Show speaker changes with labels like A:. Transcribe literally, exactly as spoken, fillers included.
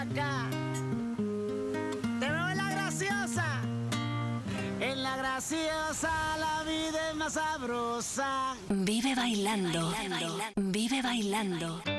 A: acá. Te veo en la graciosa. En la graciosa la vida es más sabrosa.
B: Vive bailando. Vive bailando.